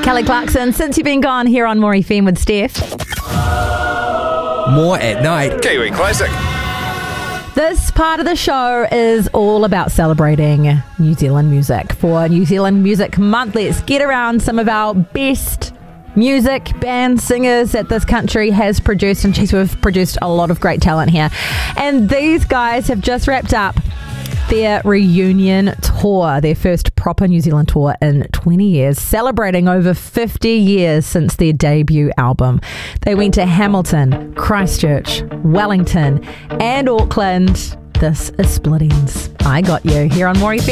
Kelly Clarkson, Since You've Been Gone, here on More FM with Steph. More at night. Kiwi Classic. This part of the show is all about celebrating New Zealand music. For New Zealand Music Month, let's get around some of our best music band singers that this country has produced. And geez, we've produced a lot of great talent here. And these guys have just wrapped up their reunion tour, their first proper New Zealand tour in 20 years, celebrating over 50 years since their debut album. They went to Hamilton, Christchurch, Wellington and Auckland. This is Split Ends. I Got You, here on More FM.